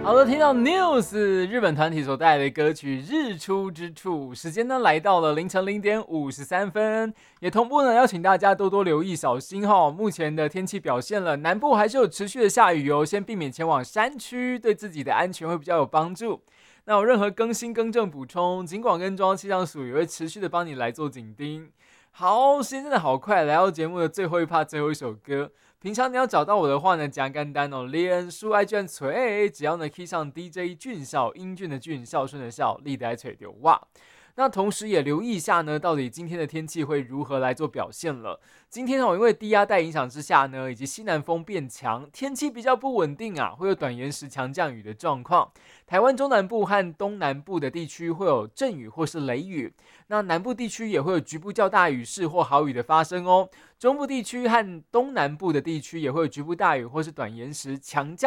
好的，听到 News 日本团体所带来的歌曲《日出之处》，时间呢来到了凌晨0:53，也同步呢邀请大家多多留意，小心哈。目前的天气表现了，南部还是有持续的下雨哦，先避免前往山区，对自己的安全会比较有帮助。那有任何更新、更正、补充，尽管跟中央气象署也会持续的帮你来做紧盯。好，时间真的好快，来到节目的最后一趴，最后一首歌。平常你要找到我的话呢，讲简单哦，脸书爱卷锤，只要呢 key 上 DJ 俊孝，英俊的俊，孝顺的孝，立得锤丢哇。那同时也留意一下呢，到底今天的天气会如何来做表现了。今天因为低压带影响之下呢，以及西南风变强，天气比较不稳定啊，会有短延时强降雨的状况。台湾中南部和东南部的地区会有阵雨或是雷雨，那南部地区也会有局部较大雨势或豪雨的发生哦。中部地区和东南部的地区也会有局部大雨或是短延时强降